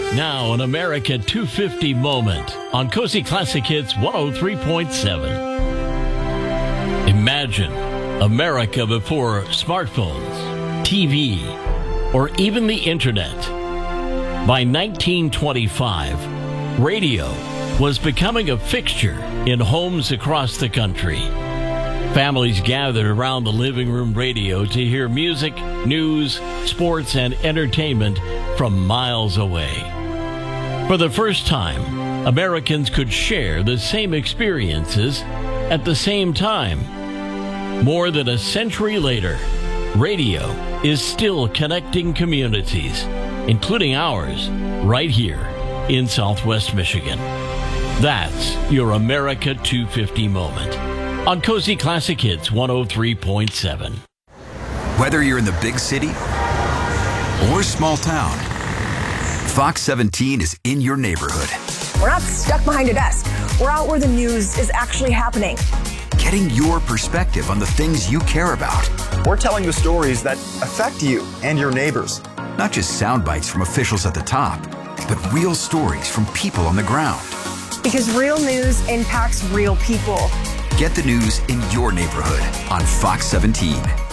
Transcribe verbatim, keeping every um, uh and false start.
Now an America two fifty moment on Cozy Classic Hits one oh three point seven. Imagine America before smartphones, T V, or even the internet. By nineteen twenty-five, radio was becoming a fixture in homes across the country. Families gathered around the living room radio to hear music, news, sports, and entertainment from miles away. For the first time, Americans could share the same experiences at the same time. More than a century later, radio is still connecting communities, including ours, right here in Southwest Michigan. That's your America two fifty moment on Cozy Classic Hits one oh three point seven. Whether you're in the big city or small town, Fox seventeen is in your neighborhood. We're not stuck behind a desk. We're out where the news is actually happening. Getting your perspective on the things you care about. We're telling the stories that affect you and your neighbors. Not just sound bites from officials at the top, but real stories from people on the ground. Because real news impacts real people. Get the news in your neighborhood on Fox seventeen.